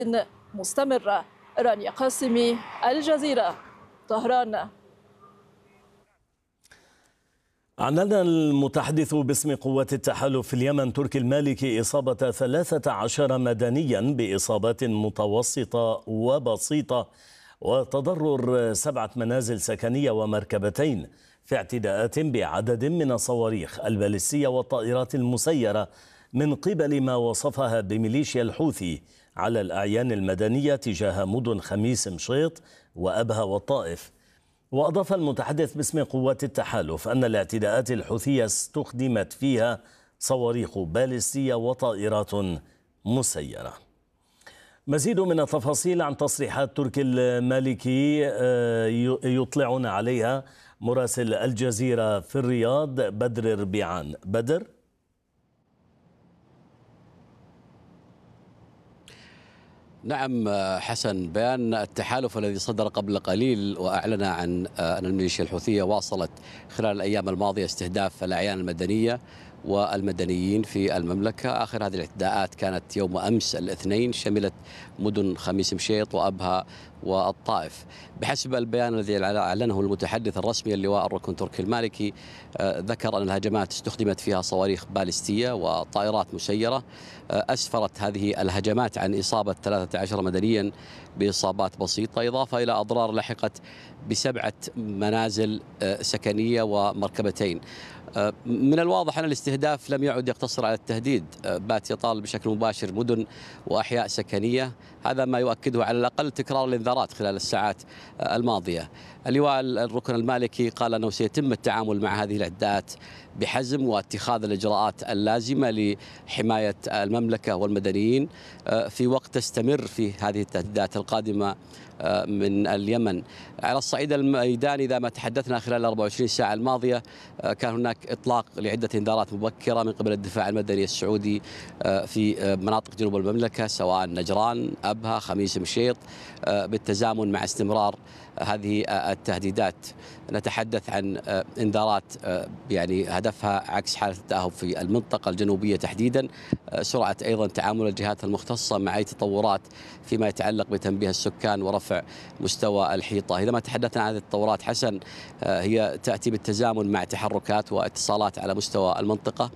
مستمرة. رانيا قاسمي، الجزيرة، طهران. أعلن المتحدث باسم قوات التحالف في اليمن تركي المالكي إصابة 13 مدنيا بإصابات متوسطة وبسيطة وتضرر 7 منازل سكنية ومركبتين في اعتداءات بعدد من الصواريخ البالستية والطائرات المسيرة من قبل ما وصفها بميليشيا الحوثي على الأعيان المدنية تجاه مدن خميس مشيط وأبها والطائف. وأضاف المتحدث باسم قوات التحالف أن الاعتداءات الحوثية استخدمت فيها صواريخ بالستية وطائرات مسيرة. مزيد من التفاصيل عن تصريحات تركي المالكي يطلعنا عليها مراسل الجزيرة في الرياض بدر ربيعان. بدر. نعم حسن، بيان التحالف الذي صدر قبل قليل وأعلن عن أن الميليشيا الحوثية واصلت خلال الأيام الماضية استهداف الأعيان المدنية والمدنيين في المملكة. آخر هذه الاعتداءات كانت يوم أمس الاثنين، شملت مدن خميس مشيط وأبها والطائف. بحسب البيان الذي أعلنه المتحدث الرسمي اللواء الركن تركي المالكي، ذكر أن الهجمات استخدمت فيها صواريخ بالستية وطائرات مسيرة. أسفرت هذه الهجمات عن إصابة 13 مدنيا بإصابات بسيطة، إضافة إلى أضرار لحقت ب7 منازل سكنية ومركبتين. من الواضح أن الاستهداف لم يعد يقتصر على التهديد، بات يطال بشكل مباشر مدن وأحياء سكنية. هذا ما يؤكده على الأقل تكرار الإنذارات خلال الساعات الماضية. اللواء الركن المالكي قال أنه سيتم التعامل مع هذه الاعتداءات بحزم واتخاذ الإجراءات اللازمة لحماية المملكة والمدنيين في وقت تستمر في هذه التهديدات القادمة من اليمن. على الصعيد الميداني، إذا ما تحدثنا خلال 24 ساعة الماضية، كان هناك إطلاق لعدة إنذارات مبكرة من قبل الدفاع المدني السعودي في مناطق جنوب المملكة، سواء نجران، أبها، خميس مشيط، بالتزامن مع استمرار هذه التهديدات. نتحدث عن إنذارات يعني هدفها عكس حالة التأهب في المنطقة الجنوبية تحديدا، سرعة أيضا تعامل الجهات المختصة مع أي تطورات فيما يتعلق بتنبيه السكان ورفع مستوى الحيطة. إذا ما تحدثنا عن هذه التطورات حسن، هي تأتي بالتزامن مع تحركات واتصالات على مستوى المنطقة،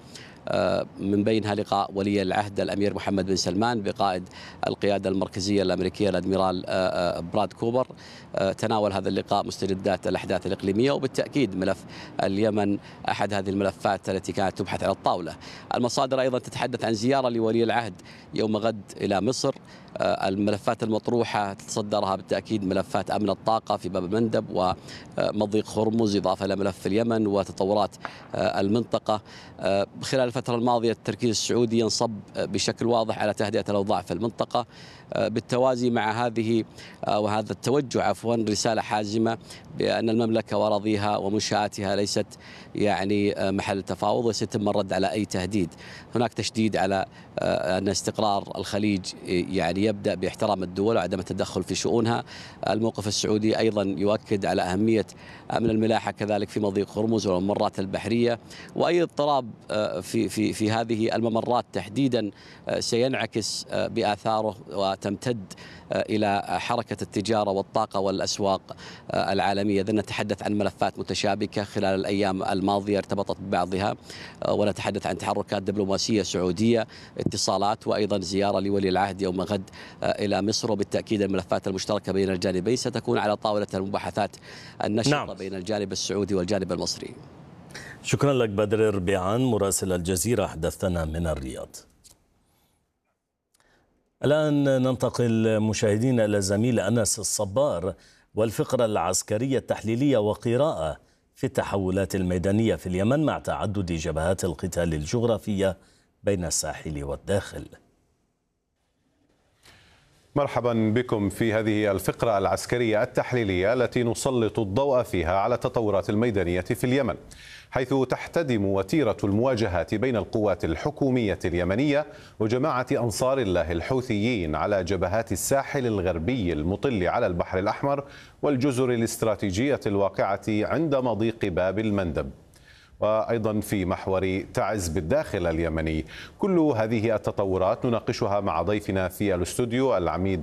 من بينها لقاء ولي العهد الأمير محمد بن سلمان بقائد القيادة المركزية الأمريكية الأدميرال براد كوبر. تناول هذا اللقاء مستجدات الأحداث الإقليمية، وبالتأكيد ملف اليمن أحد هذه الملفات التي كانت تبحث على الطاولة. المصادر أيضا تتحدث عن زيارة لولي العهد يوم غد إلى مصر. الملفات المطروحة تتصدرها بالتأكيد ملفات أمن الطاقة في باب المندب ومضيق هرمز، إضافة إلى ملف اليمن وتطورات المنطقة. خلال الفترة الماضية التركيز السعودي ينصب بشكل واضح على تهدئة الأوضاع في المنطقة، بالتوازي مع هذه وهذا التوجه رسالة حازمة بأن المملكة وأراضيها ومنشآتها ليست يعني محل تفاوض، وسيتم الرد على أي تهديد. هناك تشديد على أن استقرار الخليج يعني يبدأ باحترام الدول وعدم التدخل في شؤونها. الموقف السعودي أيضا يؤكد على أهمية أمن الملاحة كذلك في مضيق هرمز والممرات البحرية، وأي اضطراب في هذه الممرات تحديدا سينعكس بآثاره وتمتد إلى حركة التجارة والطاقة والأسواق العالمية. إذن نتحدث عن ملفات متشابكة خلال الأيام الماضية ارتبطت ببعضها، ونتحدث عن تحركات دبلوماسية سعودية، اتصالات، وأيضا زيارة لولي العهد يوم غد إلى مصر. وبالتأكيد الملفات المشتركة بين الجانبين ستكون على طاولة المباحثات النشطة بين الجانب السعودي والجانب المصري. شكرا لك بدر ربيعان مراسل الجزيرة، حدثنا من الرياض. الآن ننتقل مشاهدينا إلى زميل أنس الصبار والفقرة العسكرية التحليلية وقراءة في التحولات الميدانية في اليمن مع تعدد جبهات القتال الجغرافية بين الساحل والداخل. مرحبا بكم في هذه الفقرة العسكرية التحليلية التي نسلط الضوء فيها على التطورات الميدانية في اليمن، حيث تحتدم وتيرة المواجهات بين القوات الحكومية اليمنية وجماعة أنصار الله الحوثيين على جبهات الساحل الغربي المطل على البحر الأحمر والجزر الاستراتيجية الواقعة عند مضيق باب المندب، وأيضا في محور تعز بالداخل اليمني. كل هذه التطورات نناقشها مع ضيفنا في الاستوديو العميد